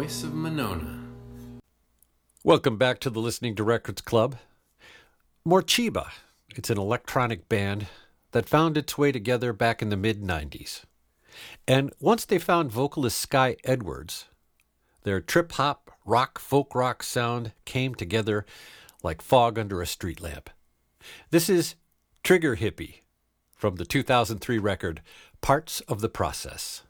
voice of Monona. Welcome back to the Listening to Records Club. Morcheeba. It's an electronic band that found its way together back in the mid-90s. And once they found vocalist Sky Edwards, their trip-hop, rock, folk rock sound came together like fog under a street lamp. This is Trigger Hippie from the 2003 record Parts of the Process.